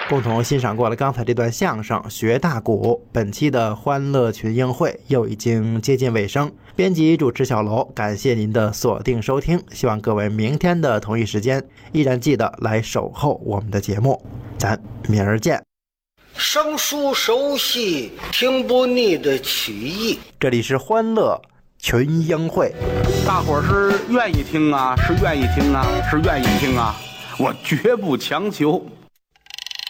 共同欣赏过了刚才这段相声《学大鼓》。本期的欢乐群英会又已经接近尾声，编辑主持小楼，感谢您的锁定收听，希望各位明天的同一时间依然记得来守候我们的节目，咱明儿见。 生疏熟悉，听不腻的曲艺。 这里是欢乐群英会， 大伙儿是愿意听啊，是愿意听啊，是愿意听啊，我绝不强求。